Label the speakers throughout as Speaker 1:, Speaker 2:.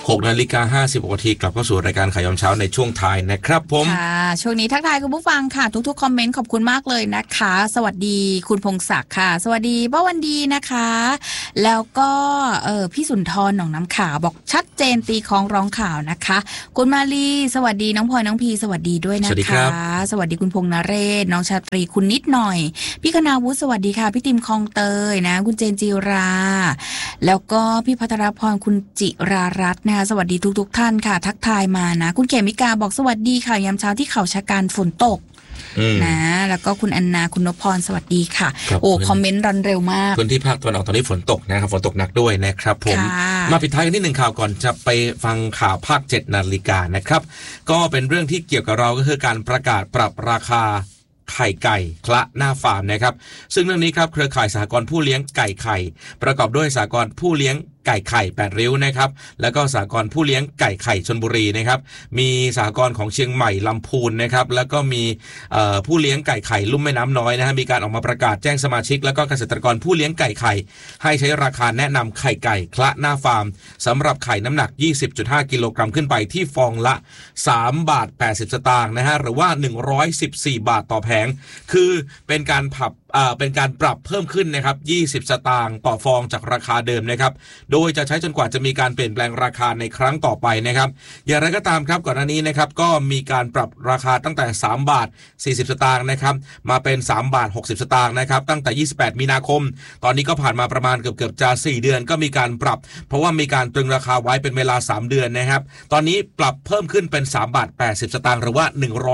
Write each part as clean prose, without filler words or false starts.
Speaker 1: 6:50 นาทีกลับเข้าสู่รายการข่าวยามเช้าในช่วงท้ายนะครับผม
Speaker 2: ค่ะช่วงนี้ทักทายคุณผู้ฟังค่ะทุกๆคอมเมนต์ขอบคุณมากเลยนะคะสวัสดีคุณพงศักดิ์ค่ะสวัสดีป้าวันดีนะคะแล้วก็พี่สุนทรหนองน้ำขาวบอกชัดเจนตีคล้องร้องข่าวนะคะคุณมาลีสวัสดีน้องพลอยน้องพีสวัสดีด้วยนะคะสวัสดีคุณพงษ์นเรศน้องชาตรีคุณนิดหน่อยพี่คณาวุฒิสวัสดีค่ะพี่ติมคลองเตยนะคุณเจนจีราแล้วก็พี่พัทรพรคุณจิรารัตน์นะคะสวัสดีทุกท่านค่ะทักทายมานะคุณเขมิกาบอกสวัสดีค่ะยามเช้าที่เขาชะกันฝนตกนะแล้วก็คุณอันนาคุณนพพรสวัสดีค่ะโอ้คอมเมนต์รันเร็วมาก
Speaker 1: พื้นที่ภาคตะวันออกตอนนี้ฝนตกนะครับฝนตกหนักด้วยนะครับผมมาปิดท้ายกันที่1ข่าวก่อนจะไปฟังข่าวภาค 7 นาฬิกานะครับก็เป็นเรื่องที่เกี่ยวกับเราก็คือการประกาศปรับราคาไข่ไก่คละหน้าฟาร์มนะครับซึ่งเรื่องนี้ครับเครือข่ายสหกรณ์ผู้เลี้ยงไก่ไข่ประกอบด้วยสหกรณ์ผู้เลี้ยงไก่ไข่8ริ้วนะครับแล้วก็สหกรณ์ผู้เลี้ยงไก่ไข่ชลบุรีนะครับมีสหกรณ์ของเชียงใหม่ลำพูนนะครับแล้วก็มีผู้เลี้ยงไก่ไข่ลุ่มแม่น้ำน้อยนะฮะมีการออกมาประกาศแจ้งสมาชิกแล้วก็เกษตรกรผู้เลี้ยงไก่ไข่ให้ใช้ราคาแนะนำไข่ไก่คละหน้าฟาร์มสำหรับไข่น้ำหนัก 20.5 กิโลกรัมขึ้นไปที่ฟองละ3 บาท 80 สตางค์นะฮะหรือว่า114 บาทต่อแผงคือเป็นการปรับเพิ่มขึ้นนะครับ20 สตางค์ต่อฟองจากราคาเดิมนะครับโดยจะใช้จนกว่าจะมีการเปลี่ยนแปลงราคาในครั้งต่อไปนะครับอย่างไรก็ตามครับก่อนหน้านี้นะครับก็มีการปรับราคาตั้งแต่3 บาท 40 สตางค์นะครับมาเป็น3 บาท 60 สตางค์นะครับตั้งแต่28 มีนาคมตอนนี้ก็ผ่านมาประมาณเกือบจะ4 เดือนก็มีการปรับเพราะว่ามีการตรึงราคาไว้เป็นเวลา3 เดือนนะครับตอนนี้ปรับเพิ่มขึ้นเป็น3 บาท 80 สตางค์หรือว่า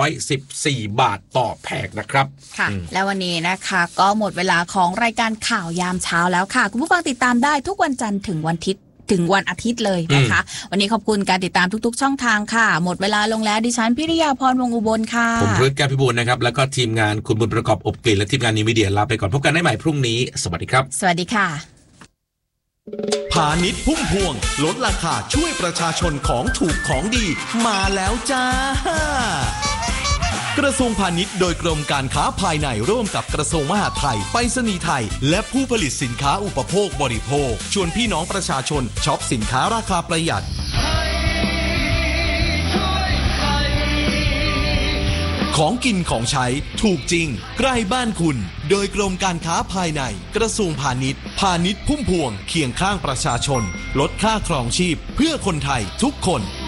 Speaker 1: 114 บาทต่อแผงนะครับ
Speaker 2: ค่ะแล้ววันนี้นะคะก็หมดเวลาของรายการข่าวยามเช้าแล้วค่ะคุณผู้ฟังติดตามได้ทุกวันจันทร์ถึงวันอาทิตย์เลยนะคะวันนี้ขอบคุณการติดตามทุกๆช่องทางค่ะหมดเวลาลงแล้วดิฉันพิริยาพรวงอุบลค่ะ
Speaker 1: ผมพฤทธิ์แก้วพิบูลนะครับแล้วก็ทีมงานคุณบุญประกอบอบกลิ่นและทีมงานนิวมีเดียลาไปก่อนพบกันได้ใหม่พรุ่งนี้สวัสดีครับ
Speaker 2: สวัสดีค่ะ
Speaker 3: พาณิชย์พุ่มพวงลดราคาช่วยประชาชนของถูกของดีมาแล้วจ้ากระทรวงพาณิชย์โดยกรมการค้าภายในร่วมกับกระทรวงมหาดไทยไปรษณีย์ไทยและผู้ผลิตสินค้าอุปโภคบริโภคชวนพี่น้องประชาชนช็อปสินค้าราคาประหยัดของกินของใช้ถูกจริงใกล้บ้านคุณโดยกรมการค้าภายในกระทรวงพาณิชย์พุ่มพวงเคียงข้างประชาชนลดค่าครองชีพเพื่อคนไทยทุกคน